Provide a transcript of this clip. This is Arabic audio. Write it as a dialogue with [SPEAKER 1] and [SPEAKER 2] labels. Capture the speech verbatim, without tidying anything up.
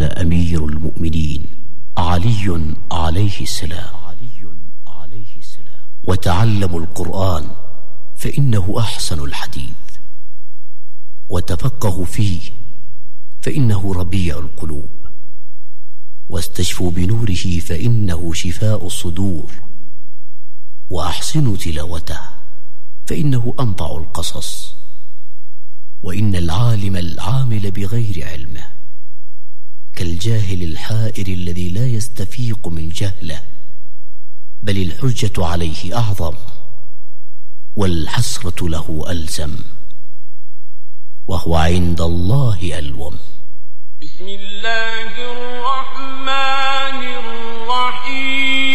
[SPEAKER 1] قال أمير المؤمنين علي عليه السلام: وتعلموا القرآن فإنه أحسن الحديث، وتفقهوا فيه فإنه ربيع القلوب، واستشفوا بنوره فإنه شفاء الصدور، وأحسنوا تلاوته فإنه أمتع القصص. وإن العالم العامل بغير علمه كالجاهل الحائر الذي لا يستفيق من جهله، بل الحجة عليه أعظم والحسرة له ألزم، وهو عند الله ألوم.
[SPEAKER 2] بسم الله الرحمن الرحيم.